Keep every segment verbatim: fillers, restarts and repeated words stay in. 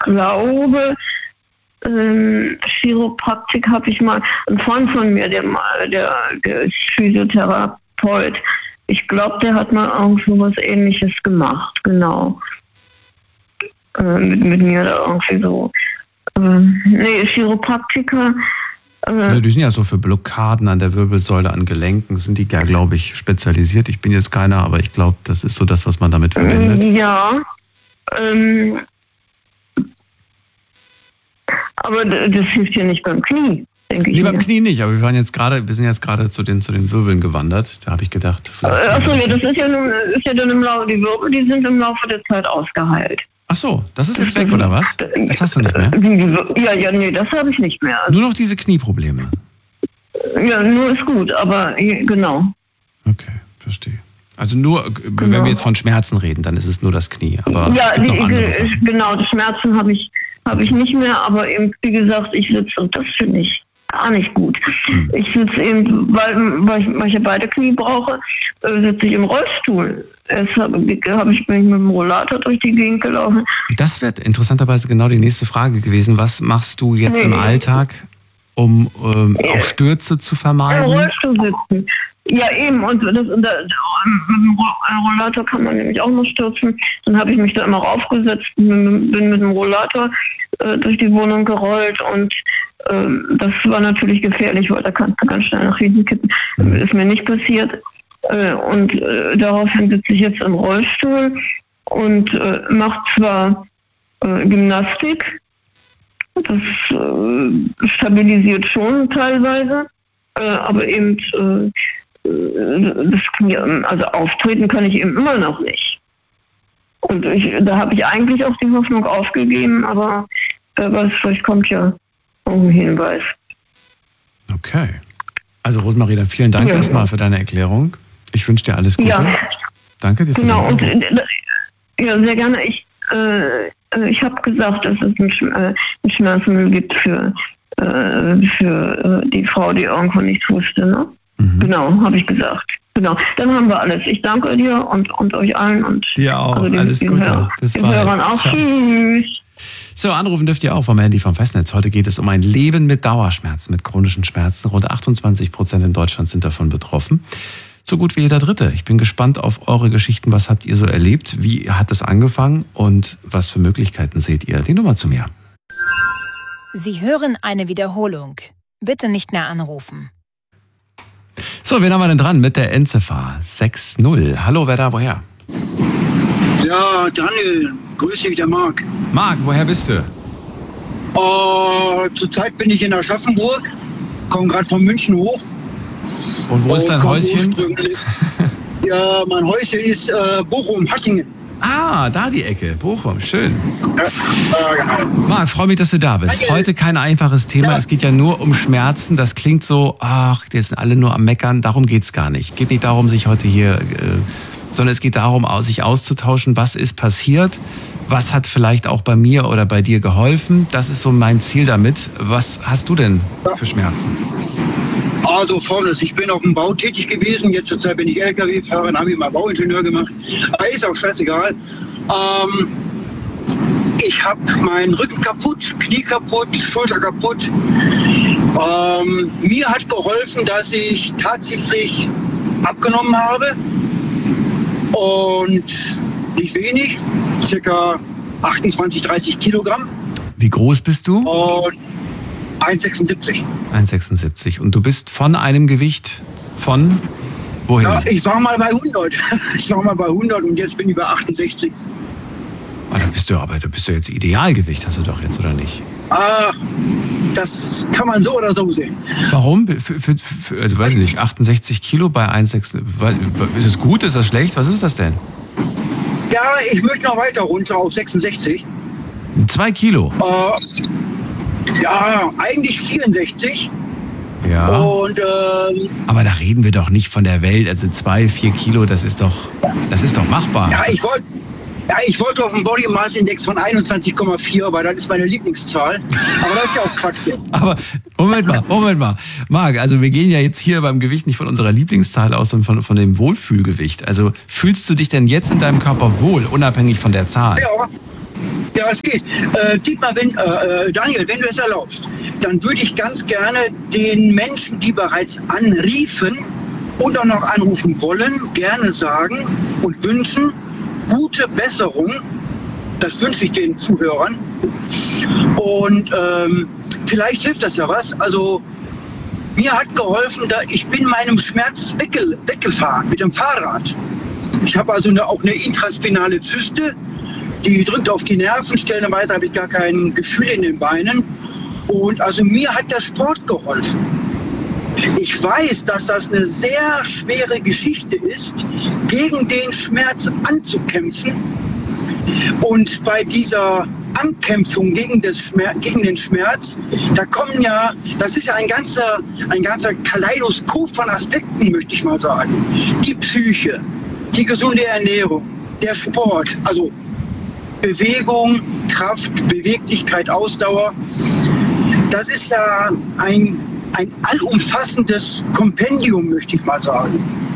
glaube, ähm, Chiropraktik habe ich mal, ein Freund von mir, der, der, der ist Physiotherapeut, ich glaube, der hat mal irgendwo was Ähnliches gemacht, genau. Äh, mit, mit mir da irgendwie so. Äh, nee, Chiropraktiker. Äh, ja, die sind ja so für Blockaden an der Wirbelsäule, an Gelenken, sind die ja, glaube ich, spezialisiert. Ich bin jetzt keiner, aber ich glaube, das ist so das, was man damit verbindet. Ja, ähm, aber das hilft ja nicht beim Knie. Nee, beim Knie nicht, aber wir waren jetzt gerade, wir sind jetzt gerade zu den, zu den Wirbeln gewandert. Da habe ich gedacht, vielleicht. Achso, ja, das ist ja, nun, ist ja dann im Laufe, die Wirbel, die sind im Laufe der Zeit ausgeheilt. Ach so, das ist jetzt weg, oder was? Das hast du nicht mehr? Ja, ja, nee, das habe ich nicht mehr. Nur noch diese Knieprobleme? Ja, nur ist gut, aber genau. Okay, verstehe. Also nur, genau. Wenn wir jetzt von Schmerzen reden, dann ist es nur das Knie. Aber ja, es gibt noch andere die, Sachen. Genau, die Schmerzen habe ich, hab ich nicht mehr, aber eben, wie gesagt, ich sitze und das finde ich gar nicht gut. Hm. Ich sitze eben, weil, weil, ich, weil ich ja beide Knie brauche, äh, sitze ich im Rollstuhl. Erst habe hab ich bin ich mit dem Rollator durch die Gegend gelaufen. Das wäre interessanterweise genau die nächste Frage gewesen. Was machst du jetzt nee. im Alltag, um ähm, ja. auch Stürze zu vermeiden? Im Rollstuhl sitzen. Ja, eben. Und das, und das, mit dem Rollator kann man nämlich auch noch stürzen. Dann habe ich mich da immer raufgesetzt, bin mit dem Rollator äh, durch die Wohnung gerollt und äh, das war natürlich gefährlich, weil da kannst du ganz schnell nach hinten kippen. Mhm. Ist mir nicht passiert. Äh, und äh, daraufhin sitze ich jetzt im Rollstuhl und äh, mache zwar äh, Gymnastik, das äh, stabilisiert schon teilweise, äh, aber eben äh, das Knie, also auftreten kann ich eben immer noch nicht. Und ich, da habe ich eigentlich auch die Hoffnung aufgegeben, aber wer weiß, vielleicht kommt ja ein Hinweis. Okay. Also Rosemarie, dann vielen Dank ja. erstmal für deine Erklärung. Ich wünsche dir alles Gute. Ja. Danke dir. Für genau, und ja, sehr gerne. Ich, äh, ich habe gesagt, dass es ein, äh, ein Schmerzmittel gibt für, äh, für äh, die Frau, die irgendwo nichts wusste, ne? Mhm. Genau, habe ich gesagt. Genau, dann haben wir alles. Ich danke dir und, und euch allen. Und dir auch, also den, alles den Gute. Hör, Bis den bald. Hörern auch. Ciao. Tschüss. So, anrufen dürft ihr auch vom Handy vom Festnetz. Heute geht es um ein Leben mit Dauerschmerzen, mit chronischen Schmerzen. Rund achtundzwanzig Prozent in Deutschland sind davon betroffen. So gut wie jeder Dritte. Ich bin gespannt auf eure Geschichten. Was habt ihr so erlebt? Wie hat es angefangen? Und was für Möglichkeiten seht ihr? Die Nummer zu mir. Sie hören eine Wiederholung. Bitte nicht mehr anrufen. So, wen haben wir denn dran mit der Endziffer sechs null? Hallo, wer da, woher? Ja, Daniel, grüß dich, der Marc. Marc, woher bist du? Uh, zurzeit bin ich in Aschaffenburg, komme gerade von München hoch. Und wo ist dein Häuschen? Ja, mein Häuschen ist äh, Bochum, Hattingen. Ah, da die Ecke, Bochum, schön. Ja, äh, genau. Marc, freue mich, dass du da bist. Danke. Heute kein einfaches Thema, ja. Es geht ja nur um Schmerzen. Das klingt so, ach, die sind alle nur am Meckern. Darum geht's gar nicht. Geht nicht darum, sich heute hier, äh, sondern es geht darum, sich auszutauschen, was ist passiert, was hat vielleicht auch bei mir oder bei dir geholfen. Das ist so mein Ziel damit. Was hast du denn ja. für Schmerzen? Also folgendes, ich bin auf dem Bau tätig gewesen, jetzt zurzeit bin ich L K W-Fahrer, dann habe ich mal Bauingenieur gemacht, aber ist auch scheißegal. Ähm, ich habe meinen Rücken kaputt, Knie kaputt, Schulter kaputt. Ähm, mir hat geholfen, dass ich tatsächlich abgenommen habe und nicht wenig, circa achtundzwanzig, dreißig Kilogramm. Wie groß bist du? Und eins Komma sechsundsiebzig. eins Komma sechsundsiebzig. Und du bist von einem Gewicht von wohin? Ja, ich war mal bei hundert. Ich war mal bei hundert und jetzt bin ich bei achtundsechzig. Ah, da bist du aber, da bist du jetzt Idealgewicht, hast du doch jetzt, oder nicht? Ah, das kann man so oder so sehen. Warum? Für, für, für, also weiß ich nicht, achtundsechzig Kilo bei eins Komma sechs. Ist es gut, ist das schlecht? Was ist das denn? Ja, ich möchte noch weiter runter auf sechsundsechzig. Zwei Kilo? Äh, Ja, eigentlich vierundsechzig. Ja. Und, ähm, aber da reden wir doch nicht von der Welt. Also zwei, vier Kilo, das ist doch, das ist doch machbar. Ja, ich wollte ja, ich wollte auf einen Body Mass Index von einundzwanzig Komma vier, weil das ist meine Lieblingszahl. Aber das ist ja auch Quatsch. Aber Moment mal, Moment mal. Marc, also wir gehen ja jetzt hier beim Gewicht nicht von unserer Lieblingszahl aus, sondern von, von dem Wohlfühlgewicht. Also fühlst du dich denn jetzt in deinem Körper wohl, unabhängig von der Zahl? Ja. Ja, es geht. Äh, Dietmar, wenn, äh, Daniel, wenn du es erlaubst, dann würde ich ganz gerne den Menschen, die bereits anriefen und auch noch anrufen wollen, gerne sagen und wünschen, gute Besserung. Das wünsche ich den Zuhörern. Und ähm, vielleicht hilft das ja was. Also mir hat geholfen, da ich bin meinem Schmerz wegge- weggefahren mit dem Fahrrad. Ich habe also eine, auch eine intraspinale Zyste, die drückt auf die Nerven. Stellenweise habe ich gar kein Gefühl in den Beinen. Und also mir hat der Sport geholfen. Ich weiß, dass das eine sehr schwere Geschichte ist, gegen den Schmerz anzukämpfen. Und bei dieser Ankämpfung gegen, das Schmerz, gegen den Schmerz, da kommen ja, das ist ja ein ganzer, ein ganzer Kaleidoskop von Aspekten, möchte ich mal sagen. Die Psyche, die gesunde Ernährung, der Sport, also Bewegung, Kraft, Beweglichkeit, Ausdauer. Das ist ja ein, ein allumfassendes Kompendium, möchte ich mal sagen.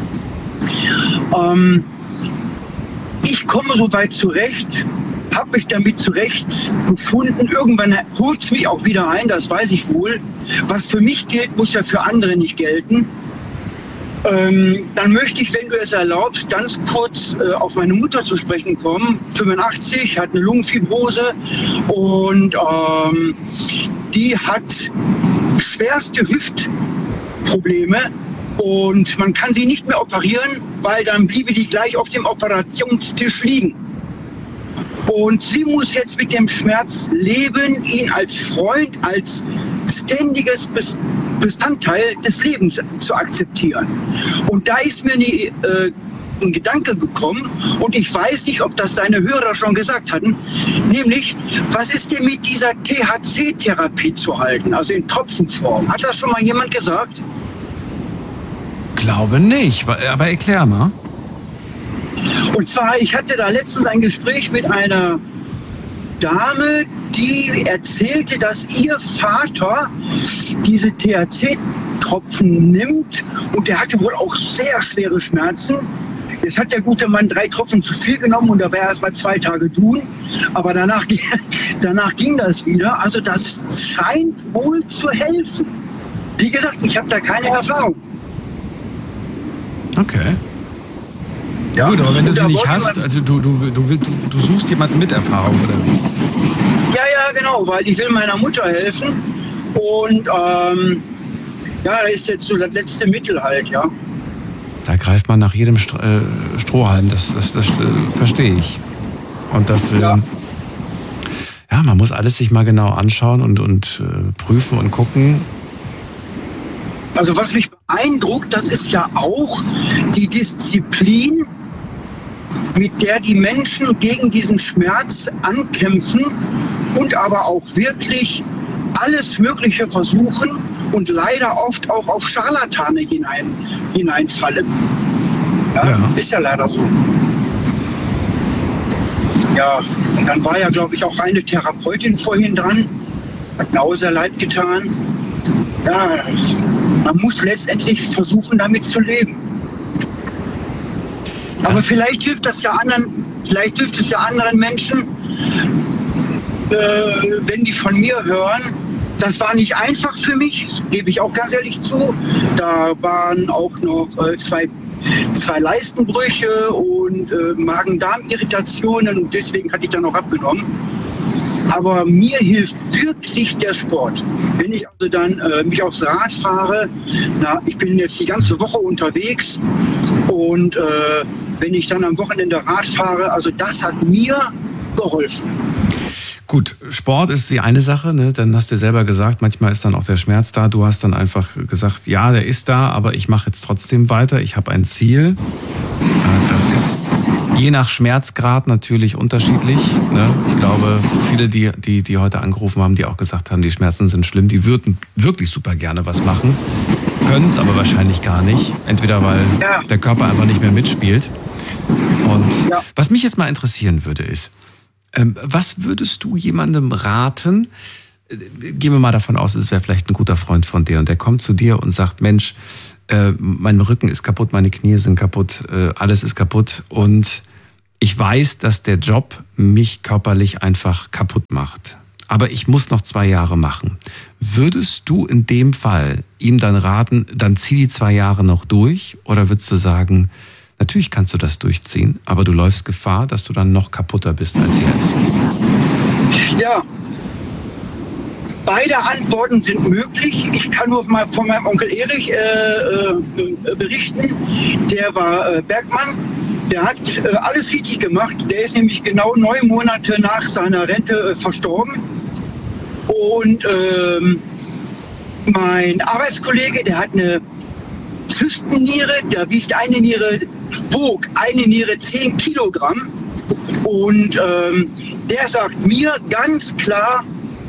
Ähm, ich komme soweit zurecht, habe mich damit zurecht gefunden. Irgendwann holt es mich auch wieder ein, das weiß ich wohl. Was für mich gilt, muss ja für andere nicht gelten. Ähm, dann möchte ich, wenn du es erlaubst, ganz kurz äh, auf meine Mutter zu sprechen kommen. fünfundachtzig, hat eine Lungenfibrose und ähm, die hat schwerste Hüftprobleme und man kann sie nicht mehr operieren, weil dann bliebe die gleich auf dem Operationstisch liegen. Und sie muss jetzt mit dem Schmerz leben, ihn als Freund, als ständiges Bestandteil des Lebens zu akzeptieren. Und da ist mir eine, äh, ein Gedanke gekommen, und ich weiß nicht, ob das deine Hörer schon gesagt hatten, nämlich, was ist denn mit dieser T H C-Therapie zu halten, also in Tropfenform? Hat das schon mal jemand gesagt? Glaube nicht, aber erklär mal. Und zwar, ich hatte da letztens ein Gespräch mit einer Dame, die erzählte, dass ihr Vater diese T H C-Tropfen nimmt und der hatte wohl auch sehr schwere Schmerzen. Jetzt hat der gute Mann drei Tropfen zu viel genommen und da war erst mal zwei Tage tun, aber danach, danach ging das wieder. Also das scheint wohl zu helfen. Wie gesagt, ich habe da keine Erfahrung. Okay. Ja, gut, aber wenn du sie nicht hast, also du, du, du, du, du suchst jemanden mit Erfahrung, oder wie? Ja, ja, genau, weil ich will meiner Mutter helfen und ähm, ja, das ist jetzt so das letzte Mittel halt, ja. Da greift man nach jedem St- äh, Strohhalm, das, das, das äh, verstehe ich. Und das, äh, ja. ja, man muss alles sich mal genau anschauen und, und äh, prüfen und gucken. Also was mich beeindruckt, das ist ja auch die Disziplin, mit der die Menschen gegen diesen Schmerz ankämpfen und aber auch wirklich alles Mögliche versuchen und leider oft auch auf Scharlatane hinein, hineinfallen. Ja, ja. Ist ja leider so. Ja, und dann war ja, glaube ich, auch eine Therapeutin vorhin dran, hat mir auch sehr leid getan. Ja, man muss letztendlich versuchen, damit zu leben. Aber vielleicht hilft das ja anderen, vielleicht hilft es ja anderen Menschen, äh, wenn die von mir hören. Das war nicht einfach für mich, das gebe ich auch ganz ehrlich zu. Da waren auch noch äh, zwei, zwei Leistenbrüche und äh, Magen-Darm-Irritationen und deswegen hatte ich dann auch abgenommen. Aber mir hilft wirklich der Sport. Wenn ich also dann äh, mich aufs Rad fahre, na, ich bin jetzt die ganze Woche unterwegs und äh, wenn ich dann am Wochenende Rad fahre, also das hat mir geholfen. Gut, Sport ist die eine Sache, ne? Dann hast du selber gesagt, manchmal ist dann auch der Schmerz da. Du hast dann einfach gesagt, ja, der ist da, aber ich mache jetzt trotzdem weiter. Ich habe ein Ziel. Das ist je nach Schmerzgrad natürlich unterschiedlich. Ne? Ich glaube, viele, die, die, die heute angerufen haben, die auch gesagt haben, die Schmerzen sind schlimm, die würden wirklich super gerne was machen, können es aber wahrscheinlich gar nicht. Entweder weil ja. der Körper einfach nicht mehr mitspielt. Und ja. was mich jetzt mal interessieren würde, ist, ähm, was würdest du jemandem raten? Gehen wir mal davon aus, es wäre vielleicht ein guter Freund von dir und der kommt zu dir und sagt, Mensch, äh, mein Rücken ist kaputt, meine Knie sind kaputt, äh, alles ist kaputt und ich weiß, dass der Job mich körperlich einfach kaputt macht. Aber ich muss noch zwei Jahre machen. Würdest du in dem Fall ihm dann raten, dann zieh die zwei Jahre noch durch? Oder würdest du sagen, natürlich kannst du das durchziehen, aber du läufst Gefahr, dass du dann noch kaputter bist als jetzt? Ja, beide Antworten sind möglich. Ich kann nur mal von meinem Onkel Erich äh, äh, berichten. Der war äh, Bergmann. Der hat äh, alles richtig gemacht. Der ist nämlich genau neun Monate nach seiner Rente äh, verstorben. Und ähm, mein Arbeitskollege, der hat eine Zystenniere, da wiegt eine Niere, wog eine Niere zehn Kilogramm. Und ähm, der sagt mir ganz klar,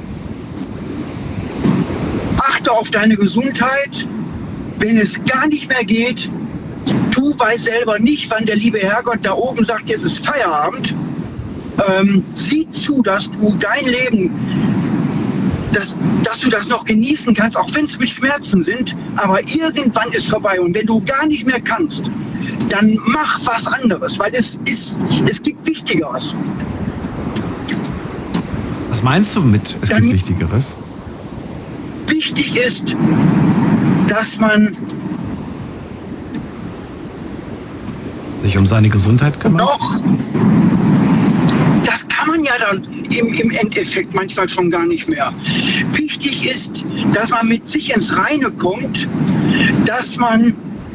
achte auf deine Gesundheit, wenn es gar nicht mehr geht. Du weißt selber nicht, wann der liebe Herrgott da oben sagt, jetzt ist Feierabend. Ähm, sieh zu, dass du dein Leben, dass, dass du das noch genießen kannst, auch wenn es mit Schmerzen sind. Aber irgendwann ist vorbei. Und wenn du gar nicht mehr kannst, dann mach was anderes, weil es, ist, es gibt Wichtigeres. Was meinst du mit, es dann gibt Wichtigeres? Wichtig ist, dass man sich um seine Gesundheit kümmert? Doch, das kann man ja dann im, im Endeffekt manchmal schon gar nicht mehr. Wichtig ist, dass man mit sich ins Reine kommt, dass man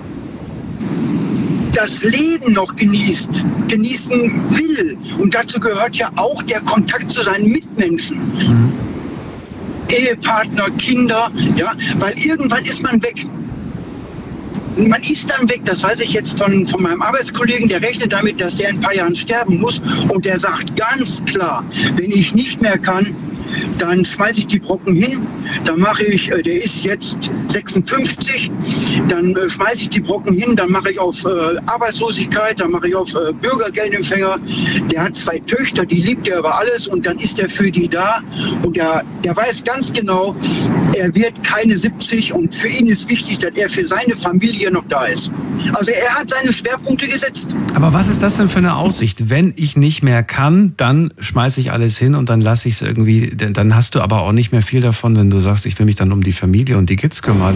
das Leben noch genießt, genießen will. Und dazu gehört ja auch der Kontakt zu seinen Mitmenschen. Mhm. Ehepartner, Kinder, ja, weil irgendwann ist man weg. Man ist dann weg, das weiß ich jetzt von, von meinem Arbeitskollegen, der rechnet damit, dass er in ein paar Jahren sterben muss und der sagt ganz klar, wenn ich nicht mehr kann, dann schmeiße ich die Brocken hin, dann mache ich, der ist jetzt sechsundfünfzig, dann äh, schmeiße ich die Brocken hin, dann mache ich auf äh, Arbeitslosigkeit, dann mache ich auf äh, Bürgergeldempfänger. Der hat zwei Töchter, die liebt er über alles und dann ist er für die da und der, der weiß ganz genau, er wird keine siebzig und für ihn ist wichtig, dass er für seine Familie noch da ist. Also er hat seine Schwerpunkte gesetzt. Aber was ist das denn für eine Aussicht? Wenn ich nicht mehr kann, dann schmeiße ich alles hin und dann lasse ich es irgendwie, dann hast du aber auch nicht mehr viel davon, wenn du sagst, ich will mich dann um die Familie und die Kids kümmern.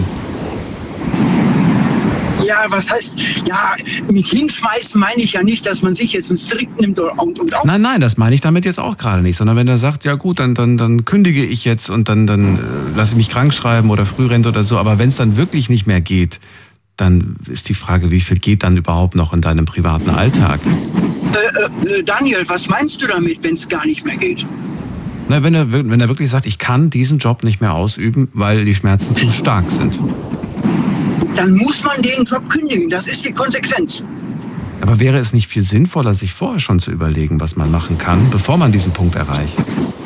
Ja, was heißt, ja, mit hinschmeißen meine ich ja nicht, dass man sich jetzt einen Strick nimmt und, und auch. Nein, nein, das meine ich damit jetzt auch gerade nicht, sondern wenn er sagt, ja gut, dann, dann, dann kündige ich jetzt und dann, dann äh, lasse ich mich krank schreiben oder Frührente oder so, aber wenn es dann wirklich nicht mehr geht, dann ist die Frage, wie viel geht dann überhaupt noch in deinem privaten Alltag? Äh, äh, Daniel, was meinst du damit, wenn es gar nicht mehr geht? Na, wenn er, wenn er wirklich sagt, ich kann diesen Job nicht mehr ausüben, weil die Schmerzen zu stark sind. Dann muss man den Job kündigen, das ist die Konsequenz. Aber wäre es nicht viel sinnvoller, sich vorher schon zu überlegen, was man machen kann, bevor man diesen Punkt erreicht?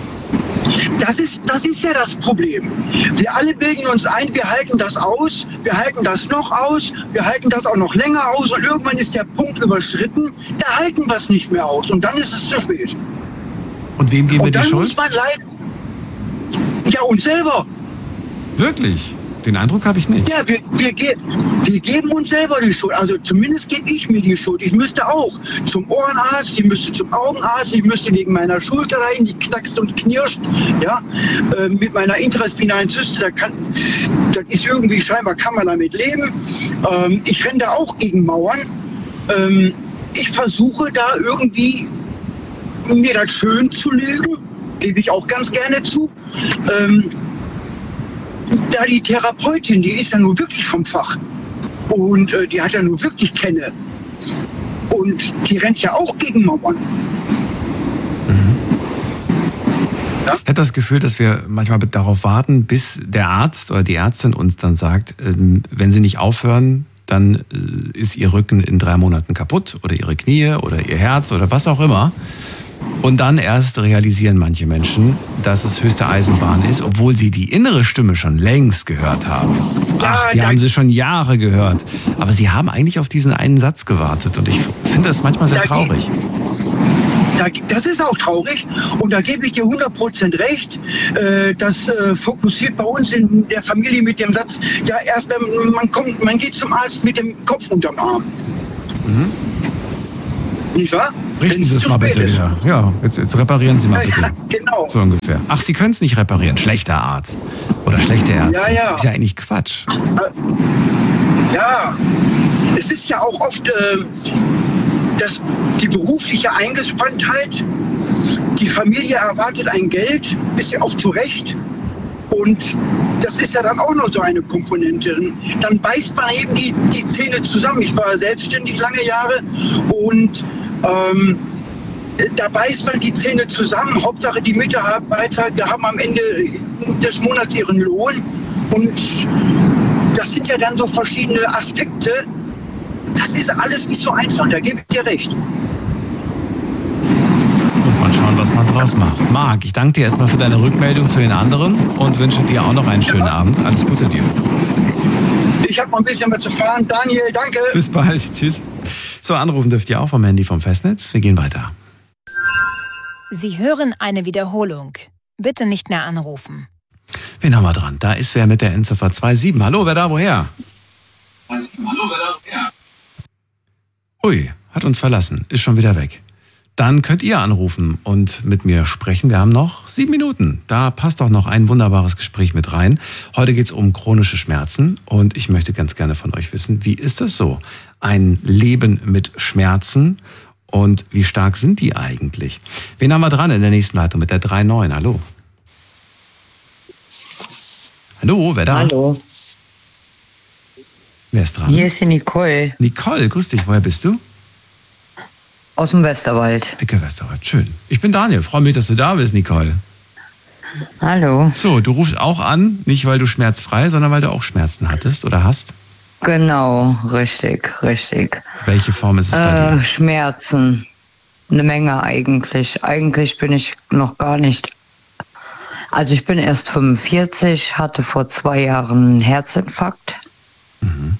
Das ist, das ist ja das Problem. Wir alle bilden uns ein, wir halten das aus, wir halten das noch aus, wir halten das auch noch länger aus und irgendwann ist der Punkt überschritten, da halten wir es nicht mehr aus und dann ist es zu spät. Und wem geben wir die Schuld? Und dann muss man leiden. Ja, uns selber. Wirklich? Den Eindruck habe ich nicht. Ja, wir, wir, ge wir geben uns selber die Schuld. Also zumindest gebe ich mir die Schuld. Ich müsste auch zum Ohrenarzt, ich müsste zum Augenarzt, ich müsste wegen meiner Schulter rein, die knackst und knirscht. Ja, äh, mit meiner intraspinalen Zyste, da kann, das ist irgendwie, scheinbar kann man damit leben. Ähm, ich renne da auch gegen Mauern. Ähm, ich versuche da irgendwie mir das schön zu lügen, gebe ich auch ganz gerne zu. Ähm, da die Therapeutin, die ist ja nun wirklich vom Fach und äh, die hat ja nun wirklich Kenne und die rennt ja auch gegen Mauern. Mhm. Ja? Ich habe das Gefühl, dass wir manchmal darauf warten, bis der Arzt oder die Ärztin uns dann sagt, äh, wenn sie nicht aufhören, dann äh, ist ihr Rücken in drei Monaten kaputt oder ihre Knie oder ihr Herz oder was auch immer. Und dann erst realisieren manche Menschen, dass es höchste Eisenbahn ist, obwohl sie die innere Stimme schon längst gehört haben. Ach, die haben sie schon Jahre gehört. Aber sie haben eigentlich auf diesen einen Satz gewartet. Und ich finde das manchmal sehr traurig. Das ist auch traurig. Und da gebe ich dir hundert Prozent recht. Das fokussiert bei uns in der Familie mit dem Satz, ja, erst wenn man kommt, man geht zum Arzt mit dem Kopf unterm Arm. Mhm. Nicht wahr? Richten Sie es mal bitte wieder. Ja, jetzt, jetzt reparieren Sie mal bitte. Ja, genau. So ungefähr. Ach, Sie können es nicht reparieren. Schlechter Arzt. Oder schlechte Ärzte. Ja, ja. Ist ja eigentlich Quatsch. Ja, es ist ja auch oft äh, das, die berufliche Eingespanntheit. Die Familie erwartet ein Geld, ist ja auch zu Recht. Und das ist ja dann auch noch so eine Komponente. Dann beißt man eben die, die Zähne zusammen. Ich war selbstständig lange Jahre und ähm, da beißt man die Zähne zusammen. Hauptsache die Mitarbeiter haben am Ende des Monats ihren Lohn. Und das sind ja dann so verschiedene Aspekte. Das ist alles nicht so einfach, da gebe ich dir recht. Muss man schauen, was man draus macht. Marc, ich danke dir erstmal für deine Rückmeldung zu den anderen und wünsche dir auch noch einen schönen ja. Abend. Alles Gute dir. Ich habe noch ein bisschen was zu fahren. Daniel, danke. Bis bald. Tschüss. So, anrufen dürft ihr auch vom Handy vom Festnetz. Wir gehen weiter. Sie hören eine Wiederholung. Bitte nicht mehr anrufen. Wen haben wir dran? Da ist wer mit der Endziffer zwei sieben. Hallo, wer da, woher? Hallo, wer da, woher? Ui, hat uns verlassen. Ist schon wieder weg. Dann könnt ihr anrufen und mit mir sprechen. Wir haben noch sieben Minuten. Da passt auch noch ein wunderbares Gespräch mit rein. Heute geht es um chronische Schmerzen und ich möchte ganz gerne von euch wissen, wie ist das so? Ein Leben mit Schmerzen und wie stark sind die eigentlich? Wen haben wir dran in der nächsten Leitung mit der drei neun? Hallo. Hallo, wer da? Hallo. Wer ist dran? Hier ist die Nicole. Nicole, grüß dich. Woher bist du? Aus dem Westerwald. Ecke Westerwald, schön. Ich bin Daniel, freue mich, dass du da bist, Nicole. Hallo. So, du rufst auch an, nicht weil du schmerzfrei, sondern weil du auch Schmerzen hattest oder hast? Genau, richtig, richtig. Welche Form ist es bei äh, dir? Schmerzen. Eine Menge eigentlich. Eigentlich bin ich noch gar nicht... Also ich bin erst fünfundvierzig, hatte vor zwei Jahren einen Herzinfarkt. Mhm.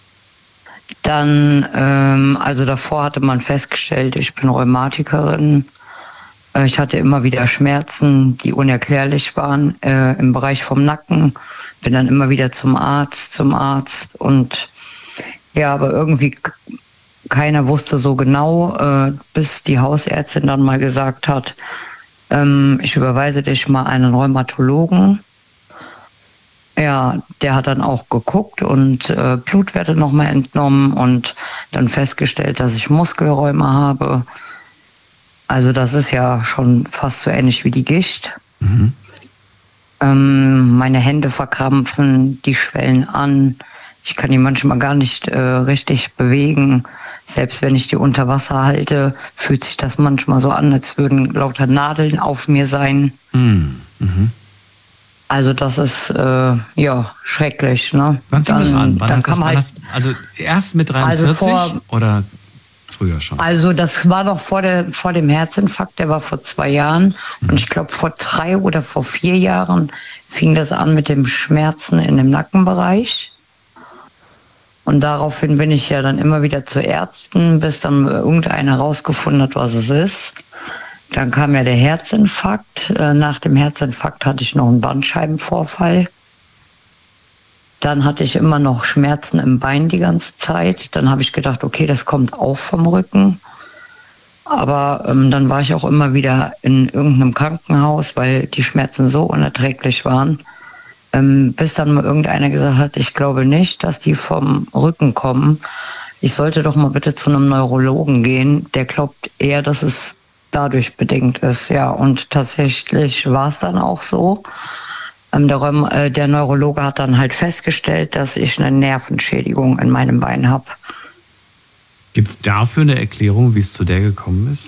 Dann, ähm, also davor hatte man festgestellt, ich bin Rheumatikerin. Äh, ich hatte immer wieder Schmerzen, die unerklärlich waren äh, im Bereich vom Nacken. Bin dann immer wieder zum Arzt, zum Arzt. Und ja, aber irgendwie keiner wusste so genau, äh, bis die Hausärztin dann mal gesagt hat, ähm, ich überweise dich mal einen Rheumatologen. Ja, der hat dann auch geguckt und äh, Blutwerte nochmal entnommen und dann festgestellt, dass ich Muskelrheuma habe. Also das ist ja schon fast so ähnlich wie die Gicht. Mhm. Ähm, meine Hände verkrampfen, die schwellen an. Ich kann die manchmal gar nicht äh, richtig bewegen. Selbst wenn ich die unter Wasser halte, fühlt sich das manchmal so an, als würden lauter Nadeln auf mir sein. Mhm. Mhm. Also das ist äh, ja schrecklich. Ne? Wann fing dann, das an? Wann dann hast kam das, halt, hast, also erst mit dreiundvierzig also vor, oder früher schon? Also das war noch vor, der, vor dem Herzinfarkt, der war vor zwei Jahren. Mhm. Und ich glaube vor drei oder vor vier Jahren fing das an mit dem Schmerzen in dem Nackenbereich. Und daraufhin bin ich ja dann immer wieder zu Ärzten, bis dann irgendeiner rausgefunden hat, was es ist. Dann kam ja der Herzinfarkt. Nach dem Herzinfarkt hatte ich noch einen Bandscheibenvorfall. Dann hatte ich immer noch Schmerzen im Bein die ganze Zeit. Dann habe ich gedacht, okay, das kommt auch vom Rücken. Aber ähm, dann war ich auch immer wieder in irgendeinem Krankenhaus, weil die Schmerzen so unerträglich waren. Ähm, bis dann mal irgendeiner gesagt hat, ich glaube nicht, dass die vom Rücken kommen. Ich sollte doch mal bitte zu einem Neurologen gehen. Der glaubt eher, dass es dadurch bedingt ist, ja. Und tatsächlich war es dann auch so. Ähm, der, Rheum, äh, der Neurologe hat dann halt festgestellt, dass ich eine Nervenschädigung in meinem Bein habe. Gibt es dafür eine Erklärung, wie es zu der gekommen ist?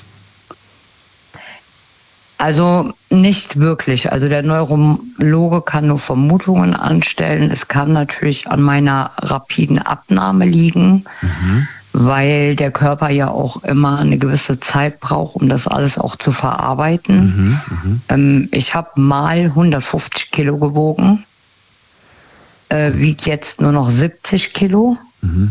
Also nicht wirklich. Also der Neurologe kann nur Vermutungen anstellen. Es kann natürlich an meiner rapiden Abnahme liegen. Mhm. Weil der Körper ja auch immer eine gewisse Zeit braucht, um das alles auch zu verarbeiten. Mhm, ähm, ich habe mal hundertfünfzig Kilo gewogen, äh, wiegt jetzt nur noch siebzig Kilo. Mhm.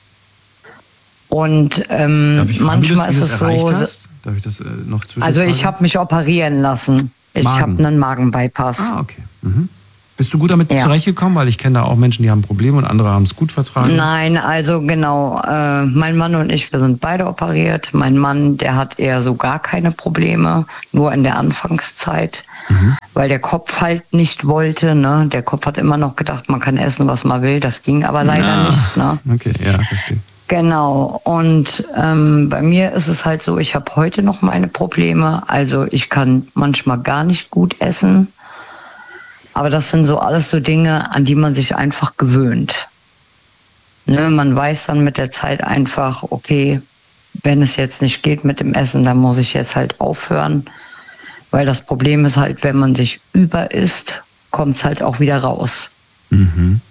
Und ähm, Darf ich fragen, manchmal ist es so... Darf ich das äh, noch zwischenfragen? Also ich habe mich operieren lassen. Ich habe einen Magenbypass. Ah, okay. Mhm. Bist du gut damit ja. zurechtgekommen? Weil ich kenne da auch Menschen, die haben Probleme und andere haben es gut vertragen. Nein, also genau. Äh, mein Mann und ich, wir sind beide operiert. Mein Mann, der hat eher so gar keine Probleme, nur in der Anfangszeit, mhm. weil der Kopf halt nicht wollte. Ne? Der Kopf hat immer noch gedacht, man kann essen, was man will. Das ging aber leider ja. nicht. Ne? Okay, ja, verstehe. Genau. Und ähm, bei mir ist es halt so, ich habe heute noch meine Probleme. Also ich kann manchmal gar nicht gut essen. Aber das sind so alles so Dinge, an die man sich einfach gewöhnt. Ne, man weiß dann mit der Zeit einfach, okay, wenn es jetzt nicht geht mit dem Essen, dann muss ich jetzt halt aufhören. Weil das Problem ist halt, wenn man sich überisst, kommt es halt auch wieder raus. Mhm.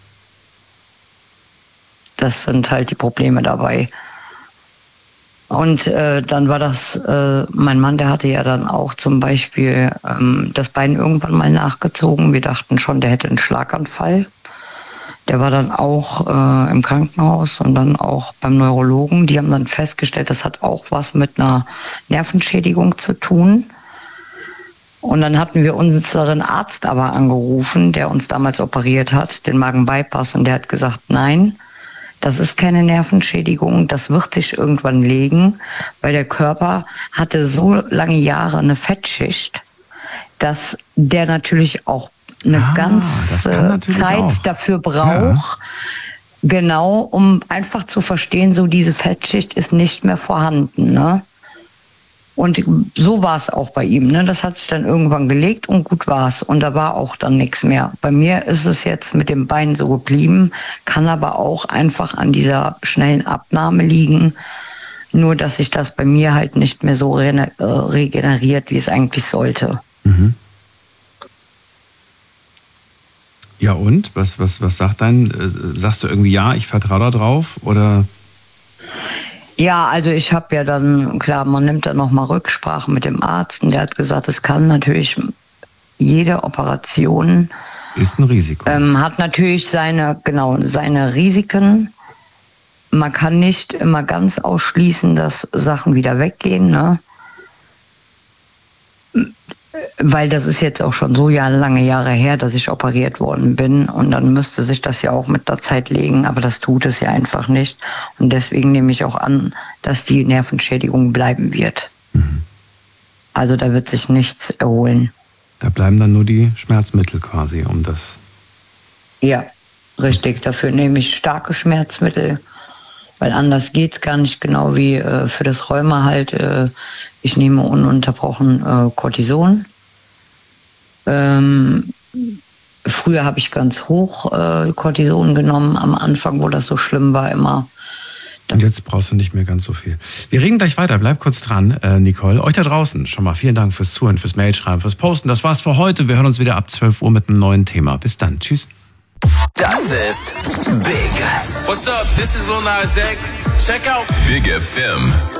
Das sind halt die Probleme dabei. Und äh, dann war das, äh, mein Mann, der hatte ja dann auch zum Beispiel ähm, das Bein irgendwann mal nachgezogen. Wir dachten schon, der hätte einen Schlaganfall. Der war dann auch äh, im Krankenhaus und dann auch beim Neurologen. Die haben dann festgestellt, das hat auch was mit einer Nervenschädigung zu tun. Und dann hatten wir unseren Arzt aber angerufen, der uns damals operiert hat, den Magen-Bypass, und der hat gesagt, nein, das ist keine Nervenschädigung, das wird sich irgendwann legen, weil der Körper hatte so lange Jahre eine Fettschicht, dass der natürlich auch eine ah, ganze Zeit auch. dafür braucht, ja. genau, um einfach zu verstehen, so diese Fettschicht ist nicht mehr vorhanden, ne? Und so war es auch bei ihm. Ne? Das hat sich dann irgendwann gelegt und gut war es. Und da war auch dann nichts mehr. Bei mir ist es jetzt mit dem Bein so geblieben, kann aber auch einfach an dieser schnellen Abnahme liegen. Nur, dass sich das bei mir halt nicht mehr so re- äh, regeneriert, wie es eigentlich sollte. Mhm. Ja und? Was, was, was sagt dein, äh, sagst du irgendwie ja, ich vertraue da drauf? Oder... Ja, also ich habe ja dann, klar, man nimmt dann nochmal Rücksprache mit dem Arzt und der hat gesagt, es kann natürlich, jede Operation ist ein Risiko. Ähm, hat natürlich seine, genau, seine Risiken. Man kann nicht immer ganz ausschließen, dass Sachen wieder weggehen, ne? Weil das ist jetzt auch schon so Jahre, lange Jahre her, dass ich operiert worden bin und dann müsste sich das ja auch mit der Zeit legen, aber das tut es ja einfach nicht und deswegen nehme ich auch an, dass die Nervenschädigung bleiben wird. Mhm. Also da wird sich nichts erholen. Da bleiben dann nur die Schmerzmittel quasi, um das... Ja, richtig. Dafür nehme ich starke Schmerzmittel, weil anders geht es gar nicht, genau wie äh, für das Rheuma halt. Äh, ich nehme ununterbrochen äh, Cortison. Ähm, früher habe ich ganz hoch äh, Cortison genommen, am Anfang, wo das so schlimm war immer. Und jetzt brauchst du nicht mehr ganz so viel. Wir reden gleich weiter, bleib kurz dran, äh, Nicole. Euch da draußen schon mal vielen Dank fürs Zuhören, fürs Mailschreiben, fürs Posten. Das war's für heute. Wir hören uns wieder ab zwölf Uhr mit einem neuen Thema. Bis dann, tschüss. Das ist Big. What's up? This is Lil Nas X. Check out Big F M.